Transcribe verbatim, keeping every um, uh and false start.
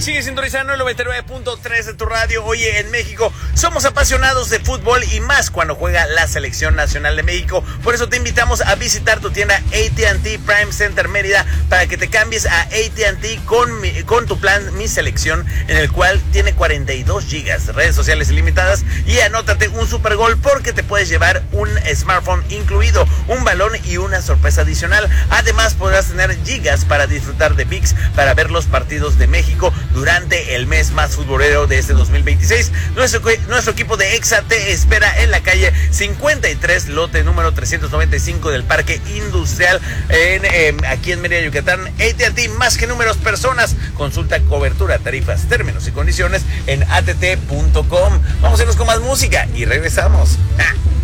Sigue sintonizando el noventa y nueve punto tres de tu radio. Oye, en México somos apasionados de fútbol y más cuando juega la Selección Nacional de México. Por eso te invitamos a visitar tu tienda A T and T Prime Center Mérida para que te cambies a A T and T con, mi, con tu plan Mi Selección, en el cual tiene cuarenta y dos gigas, redes sociales ilimitadas, y anótate un super gol porque te puedes llevar un smartphone incluido, un balón y una sorpresa adicional. Además podrás tener gigas para disfrutar de V I X para ver los partidos de México durante el mes más futbolero de este dos mil veintiséis. Nuestro, nuestro equipo de Exa te espera en la calle cincuenta y tres, lote número trescientos noventa y cinco del Parque Industrial, en, eh, aquí en Mérida, Yucatán. A T and T, más que números, personas. Consulta cobertura, tarifas, términos y condiciones en a t t punto com. Vamos a irnos con más música y regresamos. ¡Ah!